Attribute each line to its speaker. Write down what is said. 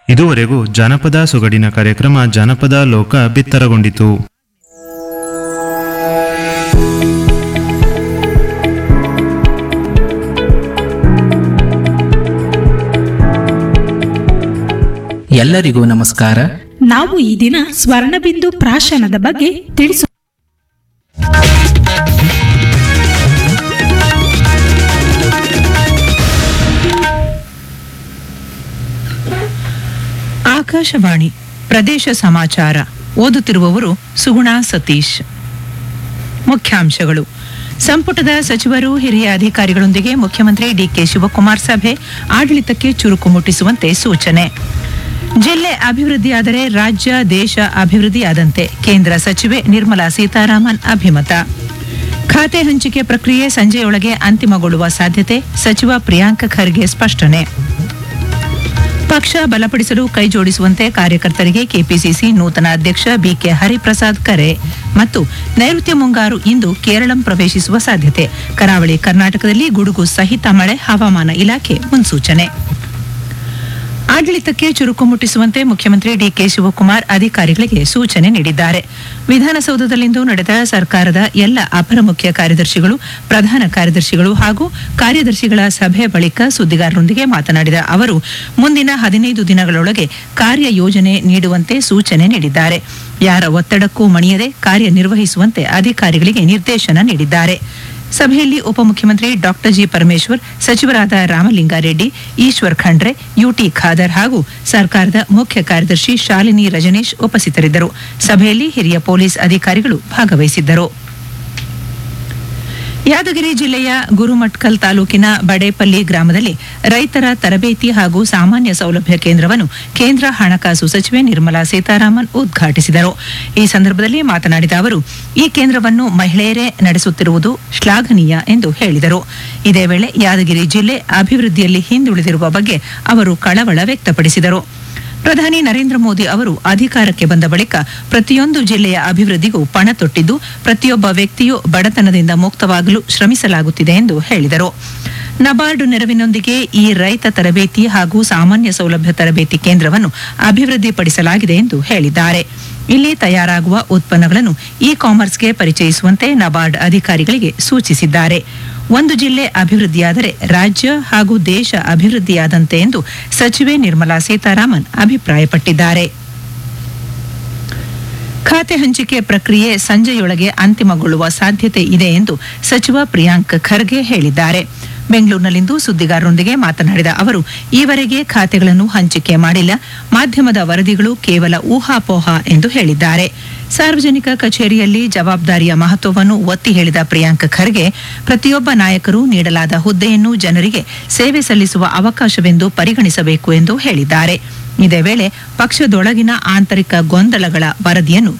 Speaker 1: ಇದುವರೆಗೂ ಜಾನಪದ ಸೊಗಡಿನ ಕಾರ್ಯಕ್ರಮ ಜಾನಪದ ಲೋಕ ಬಿತ್ತರಗೊಂಡಿತು.
Speaker 2: ಎಲ್ಲರಿಗೂ ನಮಸ್ಕಾರ.
Speaker 3: ನಾವು ಈ ದಿನ ಸ್ವರ್ಣಬಿಂದು ಪ್ರಾಶನದ ಬಗ್ಗೆ ತಿಳಿಸು.
Speaker 4: ಆಕಾಶವಾಣಿ ಪ್ರದೇಶ ಸಮಾಚಾರ ಓದುತ್ತಿರುವವರು ಸುಗುಣಾ ಸತೀಶ್. ಮುಖ್ಯಾಂಶಗಳು: ಸಂಪುಟದ ಸಚಿವರು ಹಿರಿಯ ಅಧಿಕಾರಿಗಳೊಂದಿಗೆ ಮುಖ್ಯಮಂತ್ರಿ ಡಿಕೆ ಶಿವಕುಮಾರ್ ಸಭೆ, ಆಡಳಿತಕ್ಕೆ ಚುರುಕು ಮುಟ್ಟಿಸುವಂತೆ ಸೂಚನೆ. ಜಿಲ್ಲೆ ಅಭಿವೃದ್ಧಿಯಾದರೆ ರಾಜ್ಯ ದೇಶ ಅಭಿವೃದ್ಧಿಯಾದಂತೆ ಕೇಂದ್ರ ಸಚಿವೆ ನಿರ್ಮಲಾ ಸೀತಾರಾಮನ್ ಅಭಿಮತ. ಖಾತೆ ಹಂಚಿಕೆ ಪ್ರಕ್ರಿಯೆ ಸಂಜೆಯೊಳಗೆ ಅಂತಿಮಗೊಳ್ಳುವ ಸಾಧ್ಯತೆ, ಸಚಿವ ಪ್ರಿಯಾಂಕ್ ಖರ್ಗೆ ಸ್ಪಷ್ಟನೆ. ಪಕ್ಷ ಬಲಪಡಿಸಲು ಕೈಜೋಡಿಸುವಂತೆ ಕಾರ್ಯಕರ್ತರಿಗೆ ಕೆಪಿಸಿಸಿ ನೂತನ ಅಧ್ಯಕ್ಷ ಬಿಕೆ ಹರಿಪ್ರಸಾದ್ ಕರೆ. ಮತ್ತು ನೈಋತ್ಯ ಮುಂಗಾರು ಇಂದು ಕೇರಳಂ ಪ್ರವೇಶಿಸುವ ಸಾಧ್ಯತೆ, ಕರಾವಳಿ ಕರ್ನಾಟಕದಲ್ಲಿ ಗುಡುಗು ಸಹಿತ ಮಳೆ, ಹವಾಮಾನ ಇಲಾಖೆ ಮುನ್ಸೂಚನೆ. ಆಡಳಿತಕ್ಕೆ ಚುರುಕು ಮುಟ್ಟಿಸುವಂತೆ ಮುಖ್ಯಮಂತ್ರಿ ಡಿಕೆ ಶಿವಕುಮಾರ್ ಅಧಿಕಾರಿಗಳಿಗೆ ಸೂಚನೆ ನೀಡಿದ್ದಾರೆ. ವಿಧಾನಸೌಧದಲ್ಲಿಂದು ನಡೆದ ಸರ್ಕಾರದ ಎಲ್ಲ ಅಪರ ಮುಖ್ಯ ಕಾರ್ಯದರ್ಶಿಗಳು, ಪ್ರಧಾನ ಕಾರ್ಯದರ್ಶಿಗಳು ಹಾಗೂ ಕಾರ್ಯದರ್ಶಿಗಳ ಸಭೆ ಬಳಿಕ ಸುದ್ದಿಗಾರರೊಂದಿಗೆ ಮಾತನಾಡಿದ ಅವರು, ಮುಂದಿನ 15 ದಿನಗಳೊಳಗೆ ಕಾರ್ಯಯೋಜನೆ ನೀಡುವಂತೆ ಸೂಚನೆ ನೀಡಿದ್ದಾರೆ. ಯಾರ ಒತ್ತಡಕ್ಕೂ ಮಣಿಯದೆ ಕಾರ್ಯನಿರ್ವಹಿಸುವಂತೆ ಅಧಿಕಾರಿಗಳಿಗೆ ನಿರ್ದೇಶನ ನೀಡಿದ್ದಾರೆ. ಸಭೆಯಲ್ಲಿ ಉಪಮುಖ್ಯಮಂತ್ರಿ ಡಾಕ್ಟರ್ ಜಿ ಪರಮೇಶ್ವರ್, ಸಚಿವರಾದ ರಾಮಲಿಂಗಾರೆಡ್ಡಿ, ಈಶ್ವರ್ ಖಂಡ್ರೆ, ಯುಟಿ ಖಾದರ್ ಹಾಗೂ ಸರ್ಕಾರದ ಮುಖ್ಯ ಕಾರ್ಯದರ್ಶಿ ಶಾಲಿನಿ ರಜನೀಶ್ ಉಪಸ್ಥಿತರಿದ್ದರು. ಸಭೆಯಲ್ಲಿ ಹಿರಿಯ ಪೊಲೀಸ್ ಅಧಿಕಾರಿಗಳು ಭಾಗವಹಿಸಿದ್ದರು. ಯಾದಗಿರಿ ಜಿಲ್ಲೆಯ ಗುರುಮಟ್ಕಲ್ ತಾಲೂಕಿನ ಬಡೇಪಲ್ಲಿ ಗ್ರಾಮದಲ್ಲಿ ರೈತರ ತರಬೇತಿ ಹಾಗೂ ಸಾಮಾನ್ಯ ಸೌಲಭ್ಯ ಕೇಂದ್ರವನ್ನು ಕೇಂದ್ರ ಹಣಕಾಸು ಸಚಿವೆ ನಿರ್ಮಲಾ ಸೀತಾರಾಮನ್ ಉದ್ಘಾಟಿಸಿದರು. ಈ ಸಂದರ್ಭದಲ್ಲಿ ಮಾತನಾಡಿದ ಅವರು, ಈ ಕೇಂದ್ರವನ್ನು ಮಹಿಳೆಯರೇ ನಡೆಸುತ್ತಿರುವುದು ಶ್ಲಾಘನೀಯ ಎಂದು ಹೇಳಿದರು. ಇದೇ ವೇಳೆ ಯಾದಗಿರಿ ಜಿಲ್ಲೆ ಅಭಿವೃದ್ಧಿಯಲ್ಲಿ ಹಿಂದುಳಿದಿರುವ ಬಗ್ಗೆ ಅವರು ಕಳವಳ ವ್ಯಕ್ತಪಡಿಸಿದರು. ಪ್ರಧಾನಿ ನರೇಂದ್ರ ಮೋದಿ ಅವರು ಅಧಿಕಾರಕ್ಕೆ ಬಂದ ಬಳಿಕ ಪ್ರತಿಯೊಂದು ಜಿಲ್ಲೆಯ ಅಭಿವೃದ್ಧಿಗೂ ಪಣ ತೊಟ್ಟಿದ್ದು, ಪ್ರತಿಯೊಬ್ಬ ವ್ಯಕ್ತಿಯೂ ಬಡತನದಿಂದ ಮುಕ್ತವಾಗಲು ಶ್ರಮಿಸಲಾಗುತ್ತಿದೆ ಎಂದು ಹೇಳಿದರು. ನಬಾರ್ಡ್ ನೆರವಿನೊಂದಿಗೆ ಈ ರೈತ ತರಬೇತಿ ಹಾಗೂ ಸಾಮಾನ್ಯ ಸೌಲಭ್ಯ ತರಬೇತಿ ಕೇಂದ್ರವನ್ನು ಅಭಿವೃದ್ಧಿಪಡಿಸಲಾಗಿದೆ ಎಂದು ಹೇಳಿದ್ದಾರೆ. ಇಲ್ಲಿ ತಯಾರಾಗುವ ಉತ್ಪನ್ನಗಳನ್ನು ಇ ಕಾಮರ್ಸ್ಗೆ ಪರಿಚಯಿಸುವಂತೆ ನಬಾರ್ಡ್ ಅಧಿಕಾರಿಗಳಿಗೆ ಸೂಚಿಸಿದ್ದಾರೆ. ಒಂದು ಜಿಲ್ಲೆ ಅಭಿವೃದ್ಧಿಯಾದರೆ ರಾಜ್ಯ ಹಾಗೂ ದೇಶ ಅಭಿವೃದ್ಧಿಯಾದಂತೆ ಎಂದು ಸಚಿವೆ ನಿರ್ಮಲಾ ಸೀತಾರಾಮನ್ ಅಭಿಪ್ರಾಯಪಟ್ಟಿದ್ದಾರೆ. ಖಾತೆ ಹಂಚಿಕೆ ಪ್ರಕ್ರಿಯೆ ಸಂಜೆಯೊಳಗೆ ಅಂತಿಮಗೊಳ್ಳುವ ಸಾಧ್ಯತೆ ಇದೆ ಎಂದು ಸಚಿವ ಪ್ರಿಯಾಂಕ್ ಖರ್ಗೆ ಹೇಳಿದ್ದಾರೆ. ಬೆಂಗಳೂರಿನಲ್ಲಿಂದು ಸುದ್ದಿಗಾರರೊಂದಿಗೆ ಮಾತನಾಡಿದ ಅವರು, ಈವರೆಗೆ ಖಾತೆಗಳನ್ನು ಹಂಚಿಕೆ ಮಾಡಿಲ್ಲ, ಮಾಧ್ಯಮದ ವರದಿಗಳು ಕೇವಲ ಊಹಾಪೋಹ ಎಂದು ಹೇಳಿದ್ದಾರೆ. ಸಾರ್ವಜನಿಕ ಕಚೇರಿಯಲ್ಲಿ ಜವಾಬ್ದಾರಿಯ ಮಹತ್ವವನ್ನು ಒತ್ತಿ ಹೇಳಿದ ಪ್ರಿಯಾಂಕ್ ಖರ್ಗೆ, ಪ್ರತಿಯೊಬ್ಬ ನಾಯಕರು ನೀಡಲಾದ ಹುದ್ದೆಯನ್ನು ಜನರಿಗೆ ಸೇವೆ ಸಲ್ಲಿಸುವ ಅವಕಾಶವೆಂದು ಪರಿಗಣಿಸಬೇಕು ಎಂದು ಹೇಳಿದ್ದಾರೆ. ಇದೇ ವೇಳೆ ಪಕ್ಷದೊಳಗಿನ ಆಂತರಿಕ ಗೊಂದಲಗಳ ವರದಿಯನ್ನು